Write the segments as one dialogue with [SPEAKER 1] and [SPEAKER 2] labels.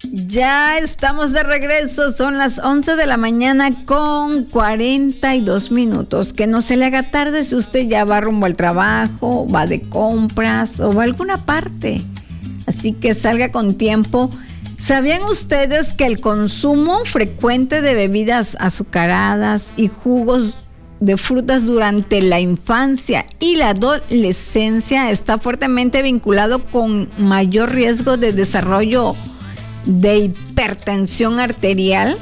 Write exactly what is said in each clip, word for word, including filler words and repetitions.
[SPEAKER 1] Ya estamos de regreso, son las once de la mañana con cuarenta y dos minutos. Que no se le haga tarde si usted ya va rumbo al trabajo, va de compras o va a alguna parte. Así que salga con tiempo. ¿Sabían ustedes que el consumo frecuente de bebidas azucaradas y jugos de frutas durante la infancia y la adolescencia está fuertemente vinculado con mayor riesgo de desarrollo de hipertensión arterial?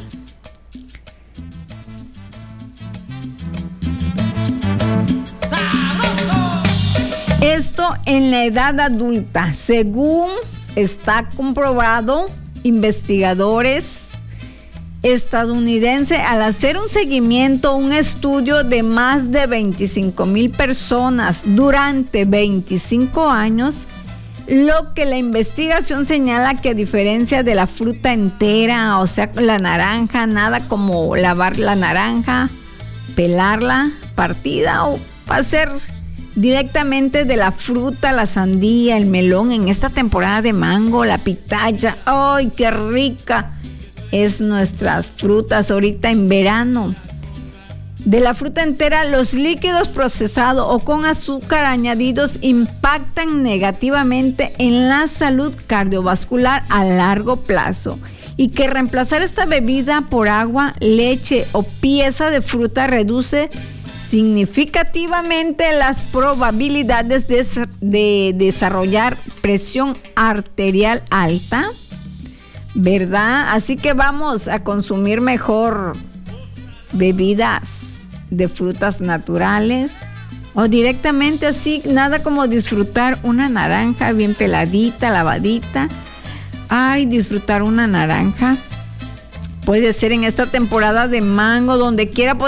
[SPEAKER 1] ¡Sabroso! Esto en la edad adulta, según está comprobado, investigadores estadounidenses, al hacer un seguimiento, un estudio de más de veinticinco mil personas durante veinticinco años, lo que la investigación señala que a diferencia de la fruta entera, o sea, la naranja, nada como lavar la naranja, pelarla, partida o hacer directamente de la fruta, la sandía, el melón, en esta temporada de mango, la pitaya, ¡ay, qué rica es nuestras frutas ahorita en verano! De la fruta entera, los líquidos procesados o con azúcar añadidos impactan negativamente en la salud cardiovascular a largo plazo, y que reemplazar esta bebida por agua, leche o pieza de fruta reduce significativamente las probabilidades de, de desarrollar presión arterial alta, ¿verdad? Así que vamos a consumir mejor bebidas de frutas naturales, o directamente así, nada como disfrutar una naranja bien peladita, lavadita. Ay, disfrutar una naranja puede ser en esta temporada de mango, donde quiera.